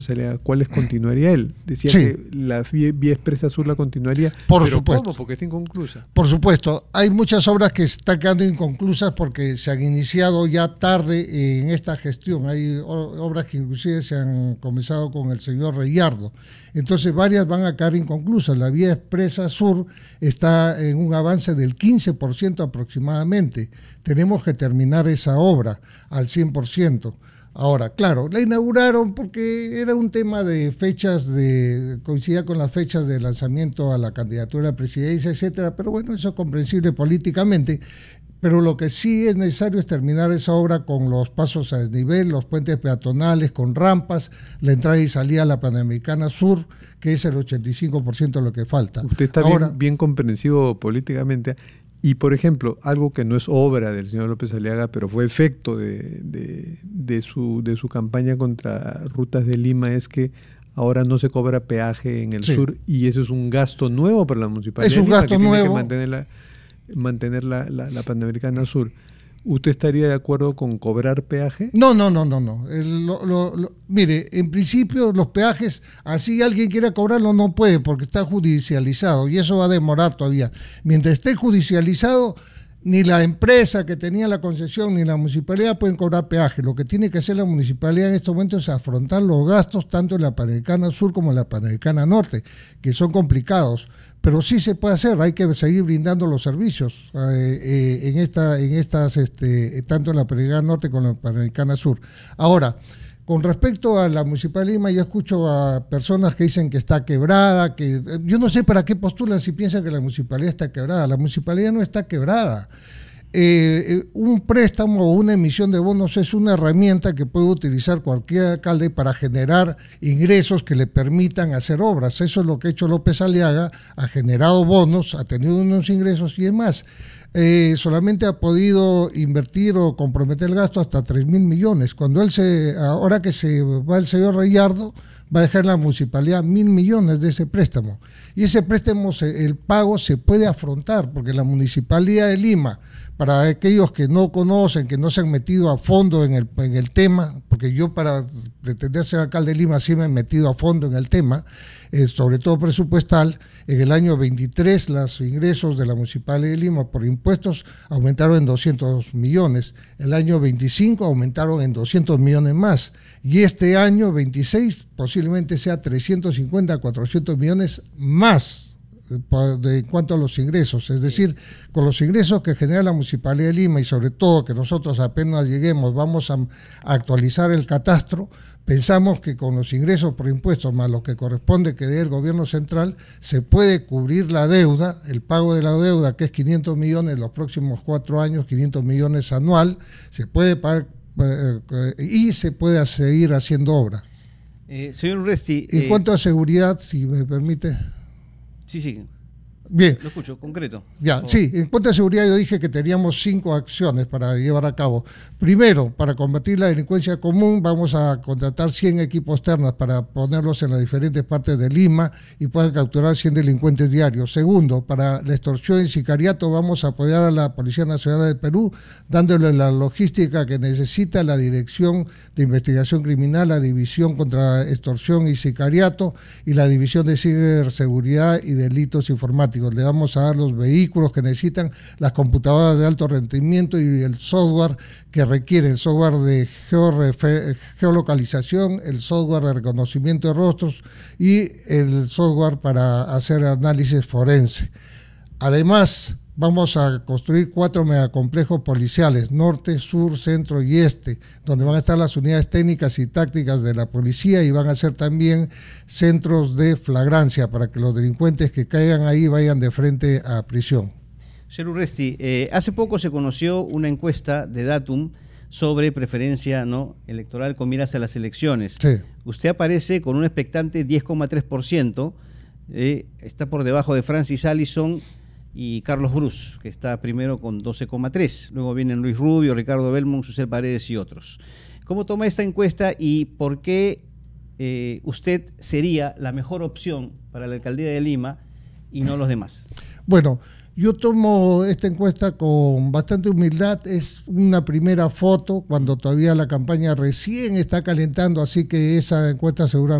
¿cuáles continuaría él? Decía Sí. que la vía expresa sur la continuaría. Por ¿Pero supuesto. cómo? Porque está inconclusa. Por supuesto, hay muchas obras que están quedando inconclusas porque se han iniciado ya tarde en esta gestión. Hay obras que inclusive se han comenzado con el señor Reyardo. Entonces varias van a quedar inconclusas. La vía expresa sur está en un avance del 15% aproximadamente. Tenemos que terminar esa obra al 100%. Ahora, claro, la inauguraron porque era un tema de fechas, coincidía con las fechas de lanzamiento a la candidatura a la presidencia, etcétera, pero bueno, eso es comprensible políticamente. Pero lo que sí es necesario es terminar esa obra con los pasos a desnivel, los puentes peatonales, con rampas, la entrada y salida a la Panamericana Sur, que es el 85% de lo que falta. Usted está bien comprensivo políticamente. Y, por ejemplo, algo que no es obra del señor López Aliaga, pero fue efecto de su campaña contra Rutas de Lima, es que ahora no se cobra peaje en el sur, y eso es un gasto nuevo para la municipalidad. Es un gasto nuevo. Tiene que mantener la Panamericana Sur. ¿Usted estaría de acuerdo con cobrar peaje? No. Mire, en principio los peajes, así alguien quiera cobrarlo no puede porque está judicializado y eso va a demorar todavía. Mientras esté judicializado, ni la empresa que tenía la concesión ni la municipalidad pueden cobrar peaje. Lo que tiene que hacer la municipalidad en estos momentos es afrontar los gastos tanto en la Panamericana Sur como en la Panamericana Norte, que son complicados. Pero sí se puede hacer, hay que seguir brindando los servicios tanto en la Panamericana Norte como en la Panamericana Sur. Ahora, con respecto a la Municipalidad de Lima, yo escucho a personas que dicen que está quebrada, que yo no sé para qué postulan si piensan que la municipalidad está quebrada. La municipalidad no está quebrada. Un préstamo o una emisión de bonos es una herramienta que puede utilizar cualquier alcalde para generar ingresos que le permitan hacer obras. Eso es lo que ha hecho López Aliaga, ha generado bonos, ha tenido unos ingresos y demás. Solamente ha podido invertir o comprometer el gasto hasta 3.000 millones. Ahora que se va el señor Reyardo, va a dejar la municipalidad 1.000 millones de ese préstamo. Y ese préstamo, el pago se puede afrontar, porque la Municipalidad de Lima, para aquellos que no conocen, que no se han metido a fondo en el tema, porque yo para pretender ser alcalde de Lima sí me he metido a fondo en el tema, sobre todo presupuestal. En el año 23 los ingresos de la Municipalidad de Lima por impuestos aumentaron en 200 millones, el año 25 aumentaron en 200 millones más, y este año 26 posiblemente sea 350 a 400 millones más en cuanto a los ingresos. Es decir, con los ingresos que genera la Municipalidad de Lima y sobre todo que nosotros apenas lleguemos vamos a actualizar el catastro, pensamos que con los ingresos por impuestos más lo que corresponde que dé el gobierno central se puede cubrir la deuda, el pago de la deuda, que es 500 millones los próximos 4 años, 500 millones anual, se puede pagar y se puede seguir haciendo obra. Señor Urresti, en cuanto a seguridad, si me permite. Sí. Bien. Lo escucho, concreto. Ya, sí, en cuanto a seguridad yo dije que teníamos 5 acciones para llevar a cabo. Primero, para combatir la delincuencia común, vamos a contratar 100 equipos ternas para ponerlos en las diferentes partes de Lima y puedan capturar 100 delincuentes diarios. Segundo, para la extorsión y sicariato vamos a apoyar a la Policía Nacional del Perú, dándole la logística que necesita la Dirección de Investigación Criminal, la División contra Extorsión y Sicariato y la División de Ciberseguridad y Delitos Informáticos. Le vamos a dar los vehículos que necesitan, las computadoras de alto rendimiento y el software que requieren, software de geolocalización, el software de reconocimiento de rostros y el software para hacer análisis forense. Además, vamos a construir 4 megacomplejos policiales, norte, sur, centro y este, donde van a estar las unidades técnicas y tácticas de la policía y van a ser también centros de flagrancia para que los delincuentes que caigan ahí vayan de frente a prisión. Señor Urresti, hace poco se conoció una encuesta de Datum sobre preferencia electoral con miras a las elecciones. Sí. Usted aparece con un expectante 10,3%, está por debajo de Francis Allison y Carlos Brus, que está primero con 12,3%. Luego vienen Luis Rubio, Ricardo Belmont, Susel Paredes y otros. ¿Cómo toma esta encuesta y por qué usted sería la mejor opción para la alcaldía de Lima y no los demás? Bueno, Yo tomo esta encuesta con bastante humildad, es una primera foto cuando todavía la campaña recién está calentando, así que esa encuesta seguramente